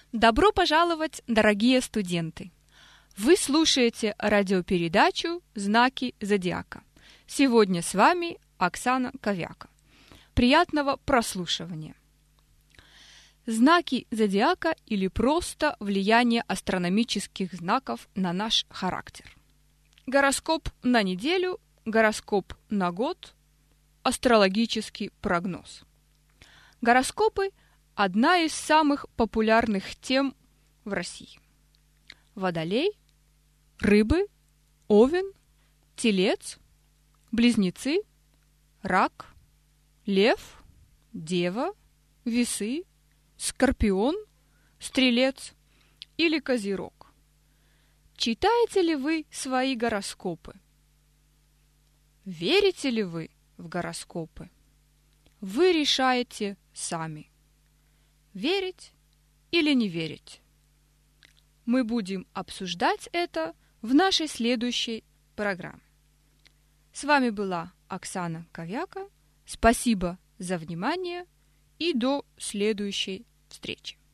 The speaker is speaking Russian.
Добро пожаловать, дорогие студенты! Вы слушаете радиопередачу «Знаки зодиака». Сегодня с вами Оксана Ковяка. Приятного прослушивания! Знаки зодиака или просто влияние астрономических знаков на наш характер. Гороскоп на неделю, гороскоп на год, астрологический прогноз. Гороскопы – одна из самых популярных тем в России. Водолей, Рыбы, Овен, Телец, Близнецы, Рак, Лев, Дева, Весы, Скорпион, Стрелец или Козерог. Читаете ли вы свои гороскопы? Верите ли вы в гороскопы? Вы решаете сами. Верить или не верить? Мы будем обсуждать это в нашей следующей программе. С вами была Оксана Ковяка. Спасибо за внимание и до следующей встречи.